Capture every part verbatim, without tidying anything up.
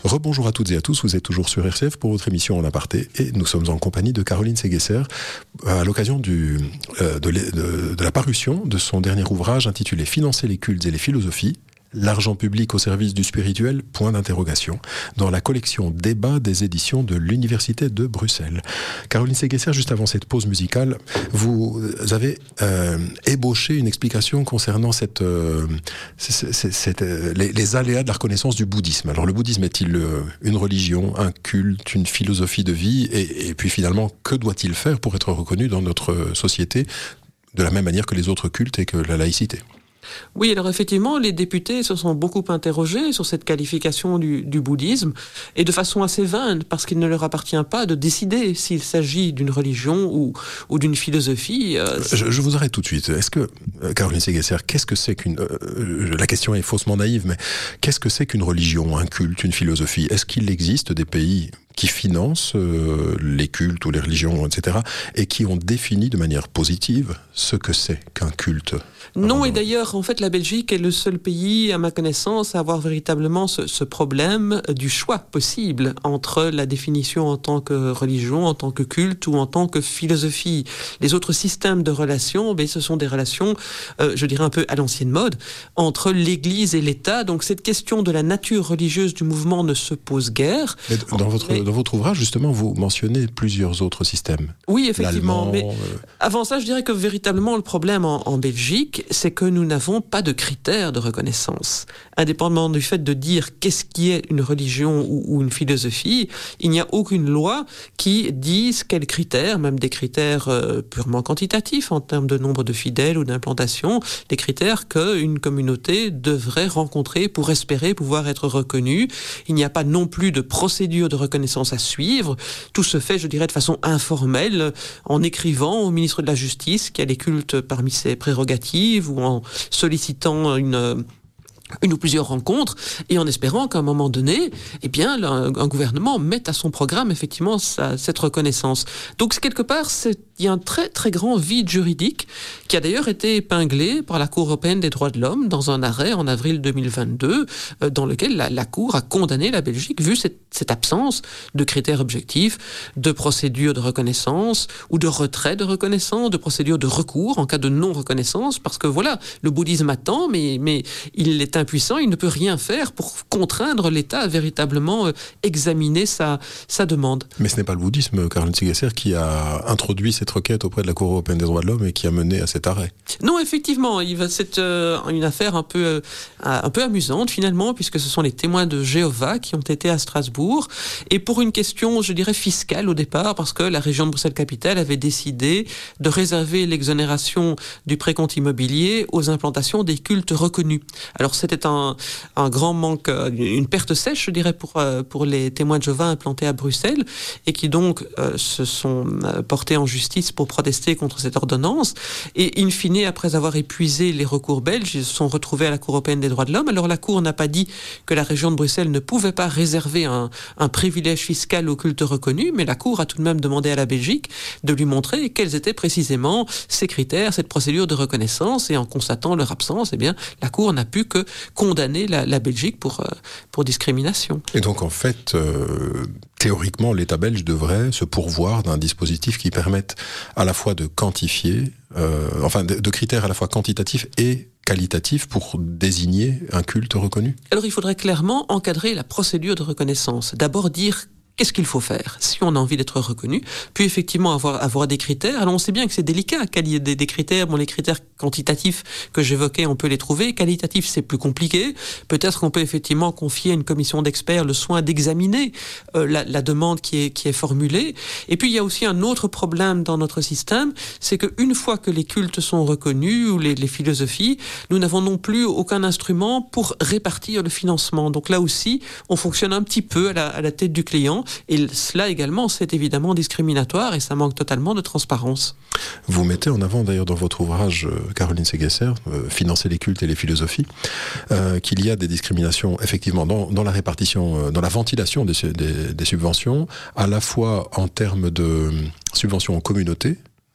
Rebonjour à toutes et à tous, vous êtes toujours sur R C F pour votre émission En Aparté et nous sommes en compagnie de Caroline Séguesser à l'occasion du, euh, de, de, de la parution de son dernier ouvrage intitulé « Financer les cultes et les philosophies ». L'argent public au service du spirituel, point d'interrogation, dans la collection Débat des éditions de l'Université de Bruxelles. Caroline Séguesser, juste avant cette pause musicale, vous avez euh, ébauché une explication concernant cette, euh, cette, cette, euh, les, les aléas de la reconnaissance du bouddhisme. Alors le bouddhisme est-il euh, une religion, un culte, une philosophie de vie, et, et puis finalement, que doit-il faire pour être reconnu dans notre société de la même manière que les autres cultes et que la laïcité ? Oui, alors effectivement, les députés se sont beaucoup interrogés sur cette qualification du, du bouddhisme, et de façon assez vaine, parce qu'il ne leur appartient pas de décider s'il s'agit d'une religion ou, ou d'une philosophie. Euh, je, je vous arrête tout de suite. Est-ce que, euh, Caroline Séguesser, qu'est-ce que c'est qu'une... Euh, la question est faussement naïve, mais qu'est-ce que c'est qu'une religion, un culte, une philosophie ? Est-ce qu'il existe des pays qui financent euh, les cultes ou les religions, et cetera, et qui ont défini de manière positive ce que c'est qu'un culte ? Non, Alors, et d'ailleurs, en fait, la Belgique est le seul pays, à ma connaissance, à avoir véritablement ce, ce problème du choix possible entre la définition en tant que religion, en tant que culte ou en tant que philosophie. Les autres systèmes de relations, ben, ce sont des relations, euh, je dirais un peu à l'ancienne mode, entre l'Église et l'État. Donc cette question de la nature religieuse du mouvement ne se pose guère. Mais dans, votre, mais... dans votre ouvrage, justement, vous mentionnez plusieurs autres systèmes. Oui, effectivement. L'allemand, mais euh... avant ça, je dirais que véritablement, le problème en, en Belgique, c'est que nous n'avons pas de critères de reconnaissance. Indépendamment du fait de dire qu'est-ce qui est une religion ou, ou une philosophie, il n'y a aucune loi qui dise quels critères, même des critères euh, purement quantitatifs en termes de nombre de fidèles ou d'implantation, des critères qu'une communauté devrait rencontrer pour espérer pouvoir être reconnue. Il n'y a pas non plus de procédure de reconnaissance à suivre. Tout se fait, je dirais, de façon informelle, en écrivant au ministre de la Justice qui a les cultes parmi ses prérogatives, ou en sollicitant une, une ou plusieurs rencontres, et en espérant qu'à un moment donné, eh bien, un, un gouvernement mette à son programme effectivement sa, cette reconnaissance. Donc quelque part, c'est, il y a un très très grand vide juridique qui a d'ailleurs été épinglé par la Cour européenne des droits de l'homme dans un arrêt en avril deux mille vingt-deux, euh, dans lequel la, la Cour a condamné la Belgique vu cette, cette absence de critères objectifs, de procédures de reconnaissance ou de retrait de reconnaissance, de procédures de recours en cas de non-reconnaissance, parce que voilà, le bouddhisme attend, mais, mais il est impuissant, il ne peut rien faire pour contraindre l'État à véritablement euh, examiner sa, sa demande. Mais ce n'est pas le bouddhisme, Caroline Séguesser, qui a introduit cette requête auprès de la Cour européenne des droits de l'homme et qui a mené à cet arrêt. Non, effectivement, il va, c'est euh, une affaire un peu, euh, un peu amusante finalement, puisque ce sont les témoins de Jéhovah qui ont été à Strasbourg, et pour une question, je dirais, fiscale au départ, parce que la région de Bruxelles-Capitale avait décidé de réserver l'exonération du précompte immobilier aux implantations des cultes reconnus. Alors c'était un, un grand manque, une perte sèche, je dirais, pour, pour les témoins de Jéhovah implantés à Bruxelles, et qui donc euh, se sont portés en justice pour protester contre cette ordonnance. Et in fine, après avoir épuisé les recours belges, ils se sont retrouvés à la Cour européenne des droits de l'homme. Alors la Cour n'a pas dit que la région de Bruxelles ne pouvait pas réserver un, un privilège fiscal aux cultes reconnus, mais la Cour a tout de même demandé à la Belgique de lui montrer quels étaient précisément ces critères, cette procédure de reconnaissance, et en constatant leur absence, eh bien, la Cour n'a pu que condamner la, la Belgique pour, euh, pour discrimination. Et donc en fait, euh, théoriquement, l'État belge devrait se pourvoir d'un dispositif qui permette à la fois de quantifier, euh, enfin de, de critères à la fois quantitatifs et qualitatifs pour désigner un culte reconnu. Alors il faudrait clairement encadrer la procédure de reconnaissance. D'abord dire qu'est-ce qu'il faut faire si on a envie d'être reconnu, puis effectivement avoir, avoir des critères. Alors on sait bien que c'est délicat, des, des critères, bon les critères quantitatifs que j'évoquais, on peut les trouver, qualitatifs c'est plus compliqué, peut-être qu'on peut effectivement confier à une commission d'experts le soin d'examiner euh, la, la demande qui est, qui est formulée. Et puis il y a aussi un autre problème dans notre système, c'est qu'une fois que les cultes sont reconnus, ou les, les philosophies, nous n'avons non plus aucun instrument pour répartir le financement. Donc là aussi, on fonctionne un petit peu à la, à la tête du client. Et cela également, c'est évidemment discriminatoire et ça manque totalement de transparence. Vous mettez en avant d'ailleurs dans votre ouvrage, Caroline Séguesser, euh, Financer les cultes et les philosophies, euh, qu'il y a des discriminations effectivement dans, dans la répartition, euh, dans la ventilation des, des, des subventions, à la fois en termes de subventions aux communautés,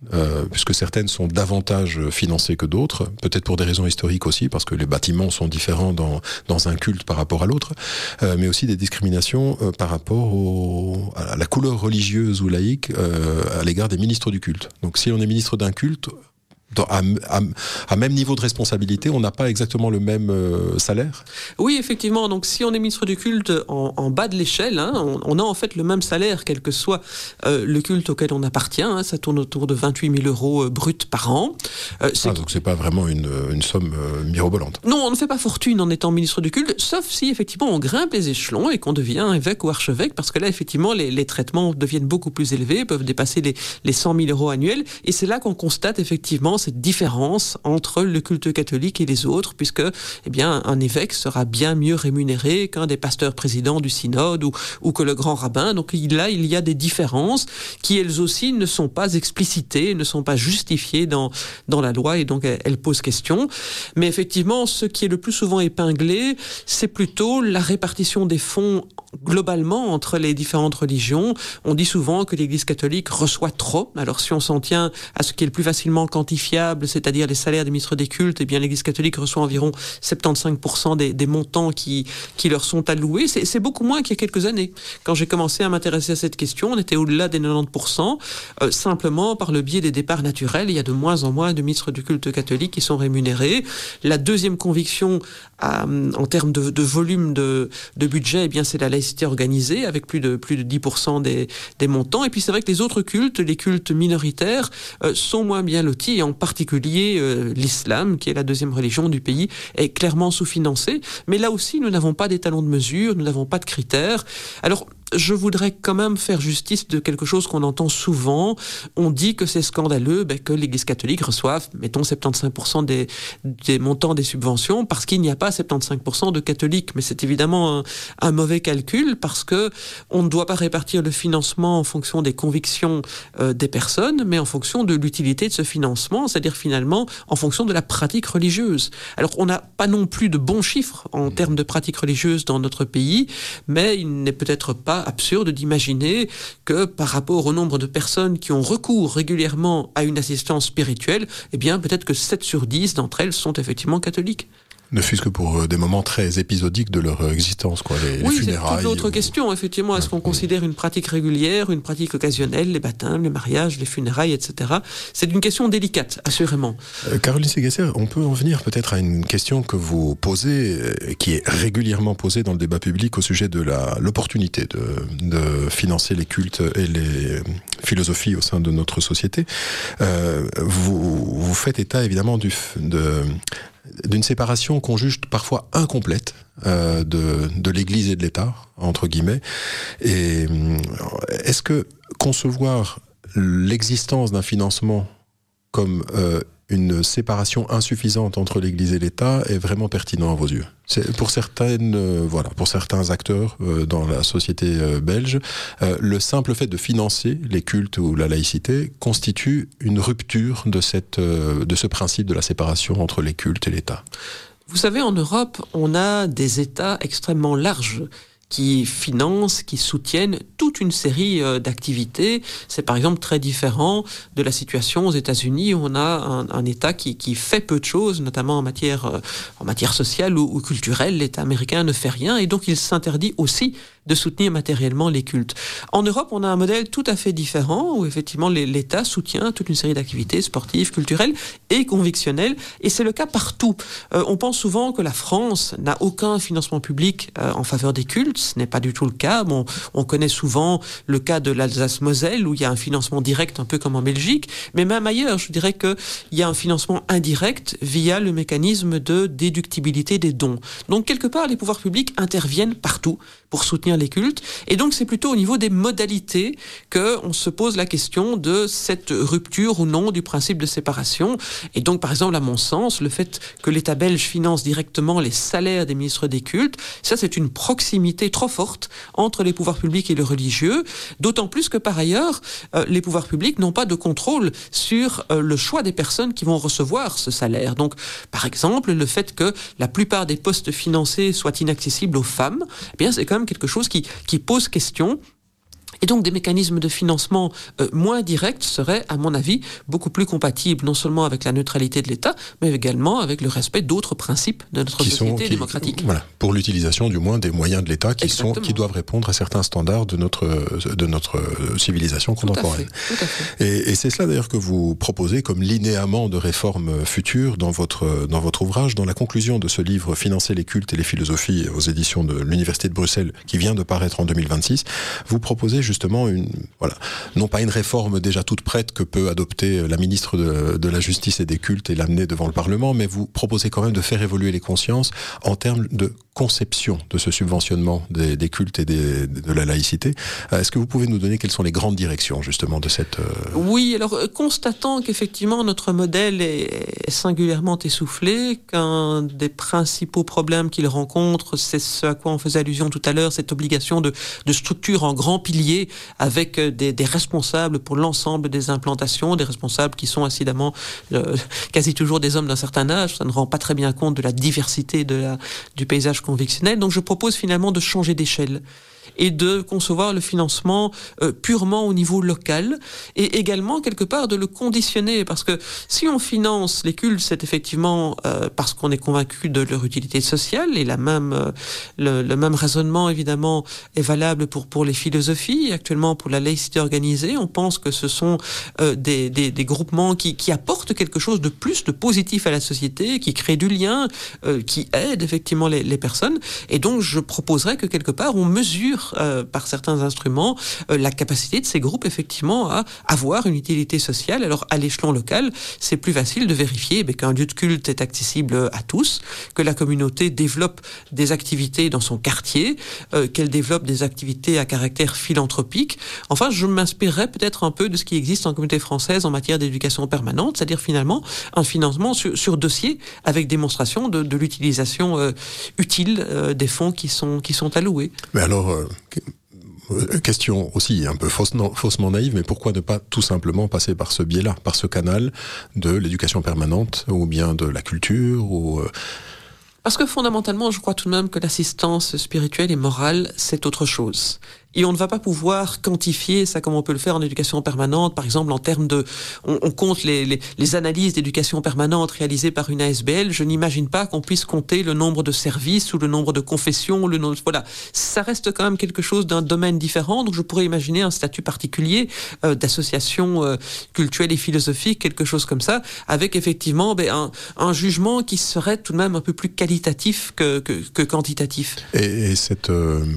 euh, puisque certaines sont davantage financées que d'autres, peut-être pour des raisons historiques aussi, parce que les bâtiments sont différents dans, dans un culte par rapport à l'autre, euh, mais aussi des discriminations euh, par rapport au, à la couleur religieuse ou laïque euh, à l'égard des ministres du culte. Donc si on est ministre d'un culte, Dans, à, à, à même niveau de responsabilité, on n'a pas exactement le même euh, salaire? Oui, effectivement. Donc, si on est ministre du culte en, en bas de l'échelle, hein, on, on a en fait le même salaire, quel que soit euh, le culte auquel on appartient. Hein, ça tourne autour de vingt-huit mille euros euh, bruts par an. Euh, c'est... Ah, donc c'est pas vraiment une, une somme euh, mirobolante. Non, on ne fait pas fortune en étant ministre du culte, sauf si effectivement on grimpe les échelons et qu'on devient évêque ou archevêque, parce que là, effectivement, les, les traitements deviennent beaucoup plus élevés, peuvent dépasser les, les cent mille euros annuels. Et c'est là qu'on constate effectivement cette différence entre le culte catholique et les autres, puisque eh bien, un évêque sera bien mieux rémunéré qu'un des pasteurs présidents du synode ou, ou que le grand rabbin. Donc là, il y a des différences qui, elles aussi, ne sont pas explicitées, ne sont pas justifiées dans, dans la loi, et donc elles, elles posent question. Mais effectivement, ce qui est le plus souvent épinglé, c'est plutôt la répartition des fonds globalement entre les différentes religions. On dit souvent que l'Église catholique reçoit trop. Alors si on s'en tient à ce qui est le plus facilement quantifiable, c'est-à-dire les salaires des ministres des cultes, eh bien l'Église catholique reçoit environ soixante-quinze pour cent des, des montants qui, qui leur sont alloués. C'est, c'est beaucoup moins qu'il y a quelques années. Quand j'ai commencé à m'intéresser à cette question, on était au-delà des quatre-vingt-dix pour cent, euh, simplement par le biais des départs naturels. Il y a de moins en moins de ministres du culte catholique qui sont rémunérés. La deuxième conviction euh, en termes de, de volume de, de budget, eh bien c'est la laïcité organisée, avec plus de, plus de dix pour cent des, des montants. Et puis c'est vrai que les autres cultes, les cultes minoritaires, euh, sont moins bien lotis, et en particulier euh, l'islam, qui est la deuxième religion du pays, est clairement sous-financé. Mais là aussi, nous n'avons pas d'étalons de mesure, nous n'avons pas de critères. Alors, je voudrais quand même faire justice de quelque chose qu'on entend souvent. On dit que c'est scandaleux ben, que l'Église catholique reçoive, mettons, soixante-quinze pour cent des, des montants des subventions, parce qu'il n'y a pas soixante-quinze pour cent de catholiques. Mais c'est évidemment un, un mauvais calcul, parce que on ne doit pas répartir le financement en fonction des convictions euh, des personnes, mais en fonction de l'utilité de ce financement, c'est-à-dire finalement en fonction de la pratique religieuse. Alors, on n'a pas non plus de bons chiffres en termes de pratique religieuse dans notre pays, mais il n'est peut-être pas absurde d'imaginer que par rapport au nombre de personnes qui ont recours régulièrement à une assistance spirituelle, eh bien peut-être que sept sur dix d'entre elles sont effectivement catholiques. Ne fût-ce que pour des moments très épisodiques de leur existence, quoi, les, oui, les funérailles. C'est toute l'autre ou... question, effectivement. Est-ce qu'on considère une pratique régulière, une pratique occasionnelle, les baptêmes, les mariages, les funérailles, et cetera. C'est une question délicate, assurément. Euh, Caroline Séguesser, on peut en venir peut-être à une question que vous posez, euh, qui est régulièrement posée dans le débat public au sujet de la, l'opportunité de, de financer les cultes et les philosophies au sein de notre société. Euh, vous, vous faites état, évidemment, du, de... d'une séparation qu'on juge parfois incomplète euh, de, de l'Église et de l'État, entre guillemets. Et est-ce que concevoir l'existence d'un financement comme euh, une séparation insuffisante entre l'Église et l'État est vraiment pertinent à vos yeux? C'est pour certaines, euh, voilà, pour certains acteurs euh, dans la société euh, belge, euh, le simple fait de financer les cultes ou la laïcité constitue une rupture de cette, euh, de ce principe de la séparation entre les cultes et l'État. Vous savez, en Europe, on a des États extrêmement larges qui financent, qui soutiennent toute une série euh, d'activités. C'est par exemple très différent de la situation aux États-Unis, où on a un, un État qui, qui fait peu de choses, notamment en matière, euh, en matière sociale ou, ou culturelle. L'État américain ne fait rien, et donc il s'interdit aussi de soutenir matériellement les cultes. En Europe, on a un modèle tout à fait différent, où effectivement l'État soutient toute une série d'activités sportives, culturelles et convictionnelles, et c'est le cas partout. Euh, on pense souvent que la France n'a aucun financement public euh, en faveur des cultes. Ce n'est pas du tout le cas. Bon, on connaît souvent le cas de l'Alsace-Moselle, où il y a un financement direct, un peu comme en Belgique, mais même ailleurs, je dirais qu'il y a un financement indirect via le mécanisme de déductibilité des dons. Donc, quelque part, les pouvoirs publics interviennent partout pour soutenir les cultes, et donc c'est plutôt au niveau des modalités qu'on se pose la question de cette rupture ou non du principe de séparation. Et donc, par exemple, à mon sens, le fait que l'État belge finance directement les salaires des ministres des cultes, ça c'est une proximité trop forte entre les pouvoirs publics et les religieux, d'autant plus que par ailleurs, euh, les pouvoirs publics n'ont pas de contrôle sur euh, le choix des personnes qui vont recevoir ce salaire. Donc, par exemple, le fait que la plupart des postes financés soient inaccessibles aux femmes, eh bien c'est quand même quelque chose qui, qui pose question. Et donc des mécanismes de financement euh, moins directs seraient, à mon avis, beaucoup plus compatibles non seulement avec la neutralité de l'État, mais également avec le respect d'autres principes de notre qui société sont, qui, démocratique. Voilà, pour l'utilisation du moins des moyens de l'État qui, sont, qui doivent répondre à certains standards de notre, de notre civilisation contemporaine. Tout à fait, tout à fait. Et, et c'est cela d'ailleurs que vous proposez comme linéament de réforme future dans votre, dans votre ouvrage, dans la conclusion de ce livre « Financer les cultes et les philosophies » aux éditions de l'Université de Bruxelles, qui vient de paraître en deux mille vingt-six. Vous proposez justement une, voilà, non pas une réforme déjà toute prête que peut adopter la ministre de, de la Justice et des Cultes et l'amener devant le Parlement, mais vous proposez quand même de faire évoluer les consciences en termes de conception de ce subventionnement des, des cultes et des, de la laïcité. Est-ce que vous pouvez nous donner quelles sont les grandes directions justement de cette... Euh... Oui, alors constatant qu'effectivement notre modèle est singulièrement essoufflé, qu'un des principaux problèmes qu'il rencontre, c'est ce à quoi on faisait allusion tout à l'heure, cette obligation de, de structure en grands piliers avec des, des responsables pour l'ensemble des implantations, des responsables qui sont incidemment euh, quasi toujours des hommes d'un certain âge. Ça ne rend pas très bien compte de la diversité de la, du paysage convictionnel. Donc je propose finalement de changer d'échelle et de concevoir le financement euh, purement au niveau local et également quelque part de le conditionner, parce que si on finance les cultes, c'est effectivement euh, parce qu'on est convaincu de leur utilité sociale, et la même, euh, le, le même raisonnement évidemment est valable pour, pour les philosophies. Actuellement pour la laïcité organisée, on pense que ce sont euh, des, des, des groupements qui, qui apportent quelque chose de plus de positif à la société, qui créent du lien, euh, qui aident effectivement les, les personnes, et donc je proposerais que quelque part on mesure Euh, par certains instruments euh, la capacité de ces groupes effectivement à avoir une utilité sociale. Alors à l'échelon local, c'est plus facile de vérifier eh qu'un lieu de culte est accessible à tous, que la communauté développe des activités dans son quartier, euh, qu'elle développe des activités à caractère philanthropique. Enfin, je m'inspirerais peut-être un peu de ce qui existe en communauté française en matière d'éducation permanente, c'est-à-dire finalement un financement sur, sur dossier avec démonstration de, de l'utilisation euh, utile euh, des fonds qui sont, qui sont alloués. Mais alors, euh, question aussi un peu faussement, faussement naïve, mais pourquoi ne pas tout simplement passer par ce biais-là, par ce canal de l'éducation permanente ou bien de la culture ou... Euh... Parce que fondamentalement, je crois tout de même que l'assistance spirituelle et morale, c'est autre chose. Et on ne va pas pouvoir quantifier ça comme on peut le faire en éducation permanente, par exemple en termes de... On, on compte les, les, les analyses d'éducation permanente réalisées par une A S B L. Je n'imagine pas qu'on puisse compter le nombre de services ou le nombre de confessions. Le nombre, voilà. Ça reste quand même quelque chose d'un domaine différent. Donc je pourrais imaginer un statut particulier euh, d'association euh, cultuelle et philosophique, quelque chose comme ça, avec effectivement ben, un, un jugement qui serait tout de même un peu plus qualitatif que, que, que quantitatif. Et, et cette... Euh...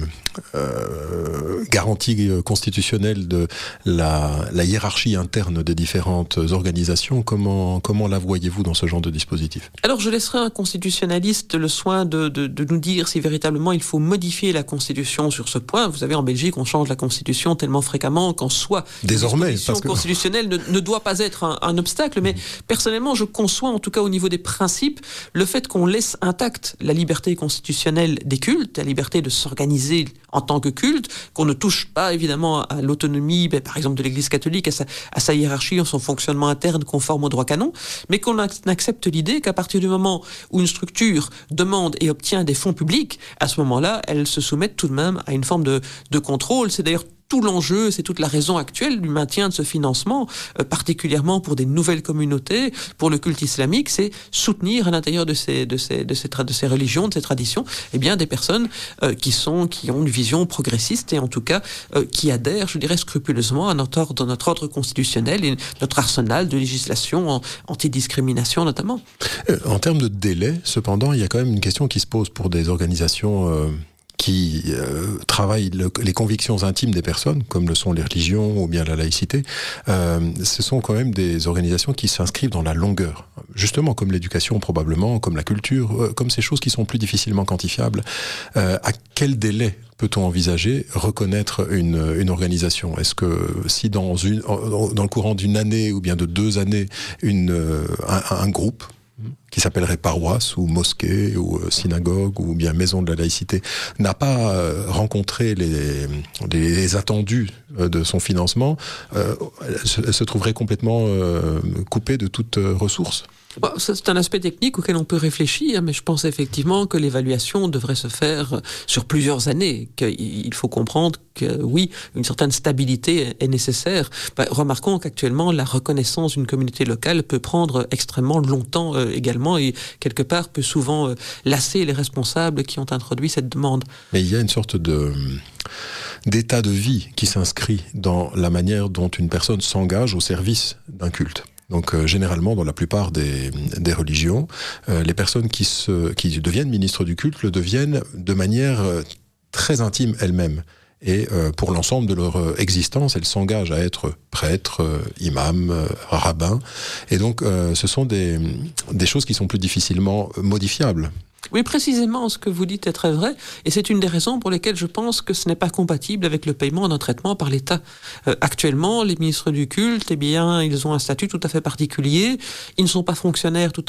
Euh, garantie constitutionnelle de la, la hiérarchie interne des différentes organisations, comment, comment la voyez-vous dans ce genre de dispositif ? Alors je laisserai un constitutionnaliste le soin de, de, de nous dire si véritablement il faut modifier la Constitution sur ce point. Vous savez, en Belgique, on change la Constitution tellement fréquemment qu'en soi, désormais, la disposition parce que... constitutionnelle ne, ne doit pas être un, un obstacle, mais mmh. personnellement, je conçois, en tout cas au niveau des principes, le fait qu'on laisse intacte la liberté constitutionnelle des cultes, la liberté de s'organiser en tant que culte, qu'on ne touche pas évidemment à l'autonomie, ben, par exemple de l'Église catholique, à sa, à sa hiérarchie, à son fonctionnement interne conforme au droit canon, mais qu'on accepte l'idée qu'à partir du moment où une structure demande et obtient des fonds publics, à ce moment-là, elle se soumet tout de même à une forme de, de contrôle. C'est d'ailleurs tout l'enjeu, c'est toute la raison actuelle du maintien de ce financement, euh, particulièrement pour des nouvelles communautés, pour le culte islamique, c'est soutenir à l'intérieur de ces, de ces, de ces, tra- de ces religions, de ces traditions, eh bien, des personnes euh, qui sont, qui ont une vision progressiste et en tout cas, euh, qui adhèrent, je dirais, scrupuleusement à notre ordre, notre ordre constitutionnel et notre arsenal de législation en, anti-discrimination notamment. Euh, en termes de délai, cependant, il y a quand même une question qui se pose pour des organisations euh... qui euh, travaillent le, les convictions intimes des personnes, comme le sont les religions ou bien la laïcité, euh, ce sont quand même des organisations qui s'inscrivent dans la longueur. Justement, comme l'éducation probablement, comme la culture, euh, comme ces choses qui sont plus difficilement quantifiables. Euh, à quel délai peut-on envisager reconnaître une, une organisation ? Est-ce que si dans, une, dans le courant d'une année ou bien de deux années, une, un, un groupe qui s'appellerait paroisse ou mosquée ou synagogue ou bien maison de la laïcité, n'a pas euh, rencontré les, les, les attendus de son financement, euh, elle se trouverait complètement euh, coupée de toute ressource ? Bon, ça, c'est un aspect technique auquel on peut réfléchir, mais je pense effectivement que l'évaluation devrait se faire sur plusieurs années, qu'il faut comprendre que oui, une certaine stabilité est nécessaire. Bah, remarquons qu'actuellement, la reconnaissance d'une communauté locale peut prendre extrêmement longtemps euh, également et quelque part peut souvent euh, lasser les responsables qui ont introduit cette demande. Mais il y a une sorte de d'état de vie qui s'inscrit dans la manière dont une personne s'engage au service d'un culte. Donc euh, généralement, dans la plupart des, des religions, euh, les personnes qui, se, qui deviennent ministres du culte le deviennent de manière euh, très intime elles-mêmes. Et euh, pour l'ensemble de leur euh, existence, elles s'engagent à être prêtres, euh, imams, euh, rabbins. Et donc, euh, ce sont des, des choses qui sont plus difficilement modifiables. Oui, précisément, ce que vous dites est très vrai, et c'est une des raisons pour lesquelles je pense que ce n'est pas compatible avec le paiement d'un traitement par l'État. Euh, actuellement, les ministres du culte, eh bien, ils ont un statut tout à fait particulier, ils ne sont pas fonctionnaires tout